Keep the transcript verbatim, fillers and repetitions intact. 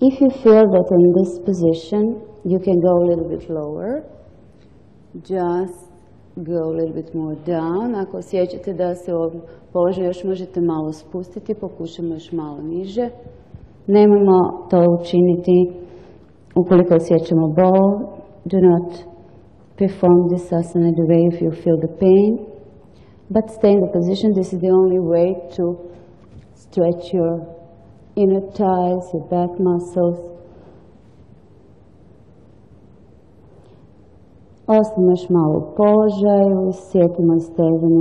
If you feel that in this position, you can go a little bit lower. Just go a little bit more down. Ako osjećate da se u ovom položaju još možete malo spustiti, pokušamo još malo niže. Nemojmo to učiniti ukoliko osjećamo bol. Do not perform this asana the way if you feel the pain. But stay in the position. This is the only way to stretch your inner thighs, your back muscles. Ostanemo još malo u položaju, sjetimo stezanje